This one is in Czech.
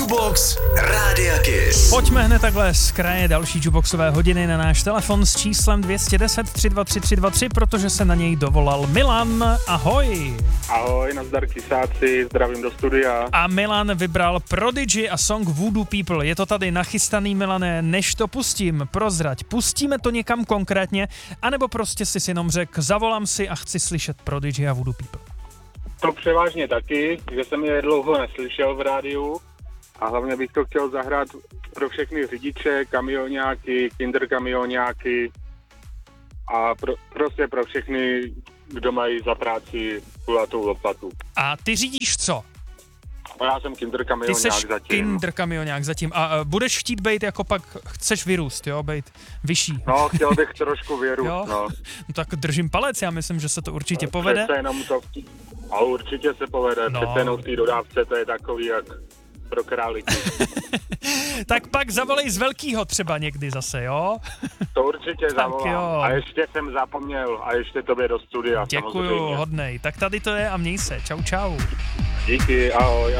Jukebox Rádia Kiss. Pojďme hned takhle z kraje další jukeboxové hodiny na náš telefon s číslem 210 323 323, protože se na něj dovolal Milan. Ahoj. Ahoj, nazdar kysáci, zdravím do studia. A Milan vybral Prodigy a song Voodoo People. Je to tady nachystaný, Milané, než to pustím, prozrať. Pustíme to někam konkrétně, anebo prostě si jenom řekl, zavolám si a chci slyšet Prodigy a Voodoo People? To převážně taky, že jsem je dlouho neslyšel v rádiu a hlavně bych to chtěl zahrát pro všechny řidiče, kamioňáky, kinderkamioňáky a prostě pro všechny, kdo mají za práci kulatou lopatu. A ty řídíš co? A já jsem Ty kinderkamioňák seš zatím. kinderkamioňák zatím. A budeš chtít být jako pak, chceš vyrůst, jo, být vyšší. No, chtěl bych trošku věru, Jo? no. No tak držím palec, já myslím, že se to určitě povede. Přece jenom to, ale určitě se povede, No. přece jenom v té dodávce to je takový jak pro králíky. Tak pak zavolej z velkýho třeba někdy zase, jo? To určitě Tak zavolám. jo. A ještě jsem zapomněl, a ještě tobě do studia Děkuju, samozřejmě. hodnej. Tak tady to je a měj se. Čau, čau. Díky, ahoj.